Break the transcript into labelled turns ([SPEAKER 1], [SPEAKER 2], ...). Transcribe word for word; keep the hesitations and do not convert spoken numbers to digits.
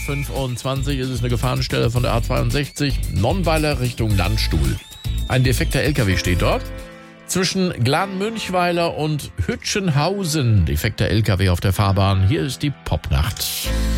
[SPEAKER 1] fünfundzwanzig ist es eine Gefahrenstelle von der A zweiundsechzig, Nonnweiler Richtung Landstuhl. Ein defekter L K W steht dort. Zwischen Glan-Münchweiler und Hütchenhausen, defekter L K W auf der Fahrbahn. Hier ist die Popnacht.